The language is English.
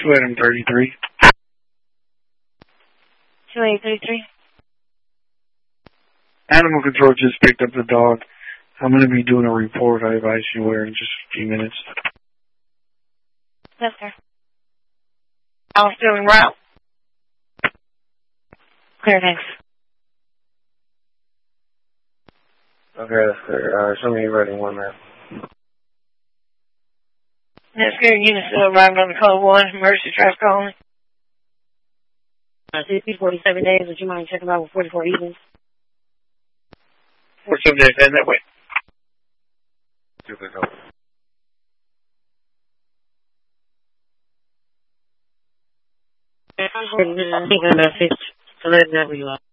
233. 2833. Animal control just picked up the dog. I'm going to be doing a report. I advise you where in just a few minutes. Yes, sir. I'm still en route. Clear, thanks. Okay, that's clear. Show me ready one now. That's good. Units arrived on the code 1. Emergency traffic calling. 47 days. Would you mind checking out with 44 evenings? 47 days, and that way. Super helpful. I'm going to message to let them know you are.